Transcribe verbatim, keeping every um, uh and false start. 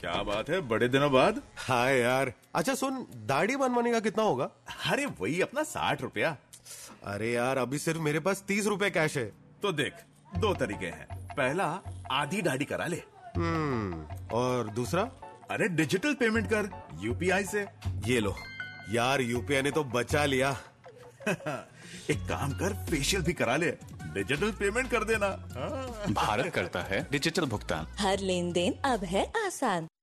क्या बात है, बड़े दिनों बाद। हाँ यार। अच्छा सुन, दाढ़ी बनवाने का कितना होगा? अरे वही अपना साठ रुपया। अरे यार अभी सिर्फ मेरे पास तीस रुपए कैश है। तो देख, दो तरीके हैं। पहला, आधी दाढ़ी करा ले। हम्म और दूसरा? अरे डिजिटल पेमेंट कर यूपीआई से। ये लो यार, यूपीआई ने तो बचा लिया। एक काम कर, फेशियल भी करा ले, डिजिटल पेमेंट कर देना। भारत करता है डिजिटल भुगतान। हर लेन देन अब है आसान।